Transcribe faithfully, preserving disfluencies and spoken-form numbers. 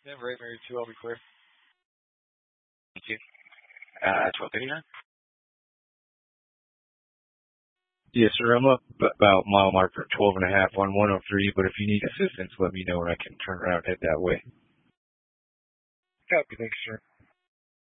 Yeah, right, Mary two, I'll be clear. Thank you. Uh, twelve thirty-nine? Yes, sir. I'm up about mile marker twelve and a half on one oh three, but if you need assistance, let me know and I can turn around and head that way. Copy, thanks, sir.